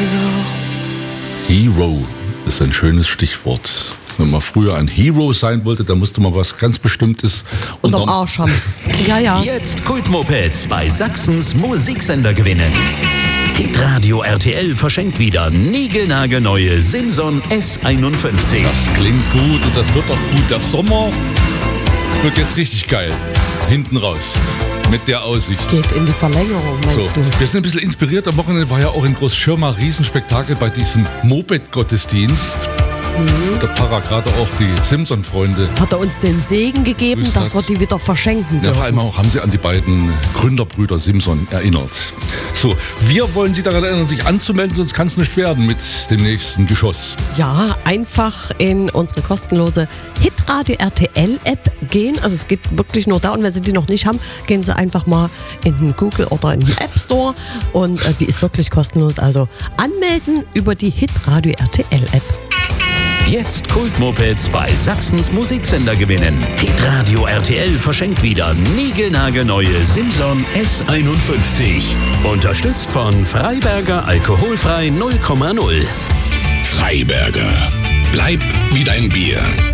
Hero ist ein schönes Stichwort. Wenn man früher ein Hero sein wollte, dann musste man was ganz Bestimmtes unterm Arsch haben. Ja. Jetzt Kultmopeds bei Sachsens Musiksender gewinnen. Hitradio RTL verschenkt wieder niegelnagelneue Simson S51. Das klingt gut und das wird auch gut. Der Sommer wird jetzt richtig geil. Hinten raus. Mit der Aussicht. Geht in die Verlängerung, meinst du? Wir sind ein bisschen inspiriert. Am Wochenende war ja auch in Großschirma Riesenspektakel bei diesem Moped-Gottesdienst. Der Pfarrer, gerade auch die Simson-Freunde. Hat er uns den Segen gegeben, dass wir die wieder verschenken dürfen. Ja, vor allem auch haben sie an die beiden Gründerbrüder Simson erinnert. So, wir wollen Sie daran erinnern, sich anzumelden, sonst kann es nicht werden mit dem nächsten Geschoss. Ja, einfach in unsere kostenlose Hitradio RTL App gehen. Also es geht wirklich nur da. Und wenn Sie die noch nicht haben, gehen Sie einfach mal in den Google oder in den App Store. Und die ist wirklich kostenlos. Also anmelden über die Hitradio RTL App. Jetzt Kultmopeds bei Sachsens Musiksender gewinnen. Hitradio RTL verschenkt wieder niegelnagelneue Simson S51. Unterstützt von Freiberger Alkoholfrei 0,0. Freiberger. Bleib wie dein Bier.